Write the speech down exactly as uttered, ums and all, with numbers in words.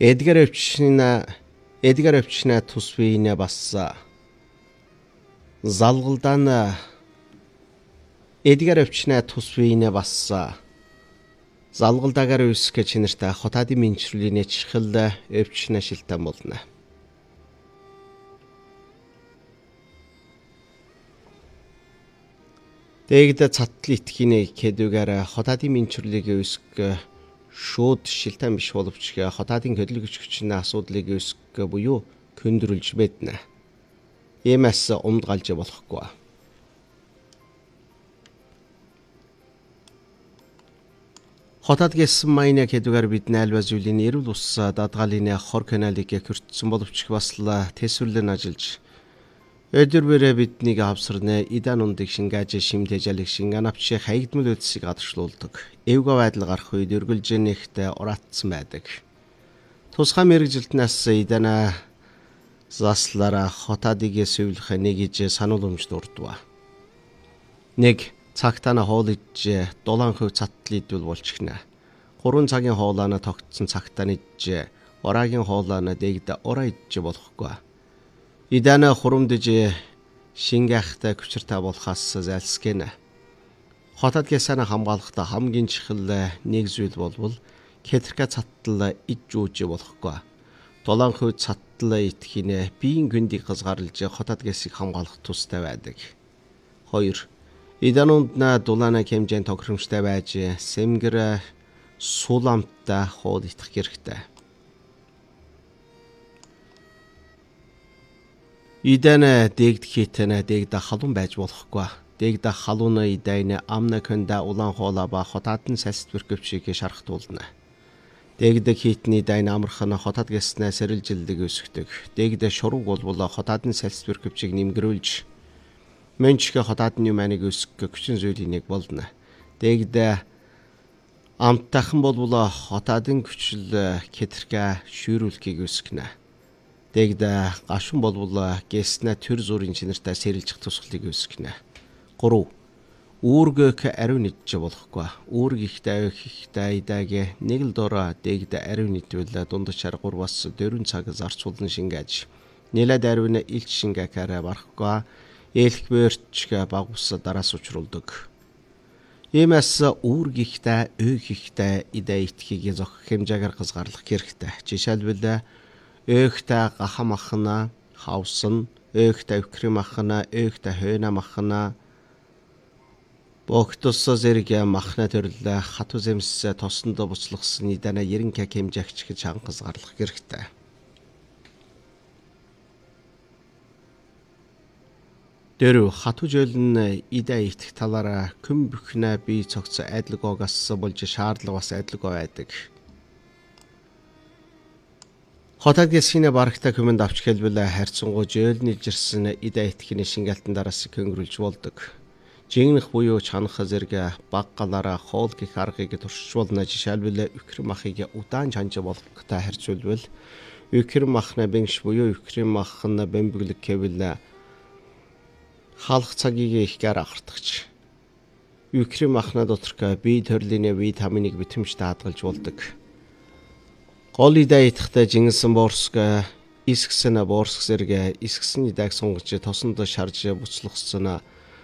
Эдгар өвчнө Эдгар өвчнө тус биенэ басса. Залгалдан Эдгар өвчнө тус биенэ басса. Залгалдаагаар үсгэ чинэртэй хотаадын минчрүлийн чихэл өвчнө шилтэн болно. Дэгдэ цатлын итгэхний хэдүүгээр хотаадын минчрүлийг үсгэ шууд шилтэн биш боловч хотаадын хөдөлгөж хүчний асуудлыг үсгэ буюу көндрүүлж мэднэ. Иймээс умд галж болохгүй. Хотод гэсэн майна хэдүүгээр бид найлбаз үлийн эрүүл ус дадгалын хор каналыг хөртсөн боловч бас л тэсвэрлэн ажиллаж өдөрбөрөө биднийг авсарнэ идан ундыг шингээж шимтэжэлэг шинганавч хаягдмал үдсийг гадагшлуулдаг. Эвгүй байдал гарах үед өргөлжэнийхтэй ураатсан байдаг. Тусгай мэрэгжилтнээс идана заслара хотадыг сэвлэх нэг иж сануулмж дурдва. Нэг цагтаана хоолж дулаан хөв цатлидвэл болчихно. Гурван цагийн хоолоона тогтсон цагтааны иж ораагийн хоолоона дэгдэ ораа иж болохгүй. Идана хурамдж шингэхтэй хүчртэй болохоос зайлсгэнэ. Хотод гэсэна хамгаалахта хамгийн чихэл нэг зүйл болвол кетэрхэ цаттал иж жууж болохгүй. Дулаан хөв цаттал итгэхийнэ биеийн гүндийг хязгаарлаж хотод гэсийг хамгаалах тустай байдаг. Хоёр Иданунд на дулаана хэмжээнд тохиромжтой байж сэмгэр суламттай хоол идэх хэрэгтэй. Идана дэгдэхитэнэ дэгдэ халуун байж болохгүй. Дэгдэ халуун идайны амна кэнда улаан хоола ба хотаадын салствэр гөвчийг шархтуулна. Дэгдэ хитний дайн амархана хотод гэснэ сэрэлжилдэг өсгдөг. Дэгдэ шуруг болвол хотаадын салствэр гөвчийг нэмгэрүүлж Мөнчгэ хотаадны юманыг өсгөх хүчин зүйлийн нэг болно. Дэгдэ амттайхан болвол хотаадын хүчил кетэрхэ шүүрүүлэхийг өсгөнэ. Дэгдэ гашуун болвол гэснэ төр зүрийн чинэртэй сэрэлжих тусгалыг өсгөнэ. Гурав Үүргэх ариун идэж болохгүй. Үүрг ихтэй ихтэй идэг нэг л дороо дэгдэ ариун идвэл дундчаар гурваас дөрвөн цаг зарцуулан шингээж. Нэлээд ариун илч шингээхээр барахгүй. Элх бэрчгэ багус дараас учруулдаг. Иймээс үүрг ихтэй, өөх ихтэй идэ итгэхийг зохих хэмжээгээр хязгаарлах хэрэгтэй. Жишээлбэл өөхтэй гахам ахна, хавсан, өөхтэй өвкрэм ахна, өөхтэй хойна махна, богтос зэрэг махна төрөл хату зэмс тосонд буцлагсан идэнэ ерөнхий хэмжээгч гэж хангазгаарлах хэрэгтэй. Дөрөв хату жолн идэ итгэх талаараа күн бүхнэ бие цогц айдлагоогаас болж шаардлага бас айдлагоо байдаг. Хотод гэсхийнэ барагтай хүмэнд авч хэлбэл харьцангуй жөөлн илжирсэн идэ итгэхний шингаалтан дараас көнгөрүүлж болдог. Жигнэх буюу чанах зэрэг баг галаараа хоол гих аргыг туршуулна. Жишээлбэл үкрэм махыг удаан чанж болгохтой харьцуулбал үкрэм махна бэнш буюу үкрэм махна бэмбэглэг гэвэл хаалх цагийг ихгээр агартагч. Үкрэм махна доторх бие төрлийн витаминыг битэмжтэй хадгалж болдог. Гол идэ идэхтэй жинсэн борск, исксэн борск зэрэг исксэн идэг сунгаж тосонд шарж буцлагсан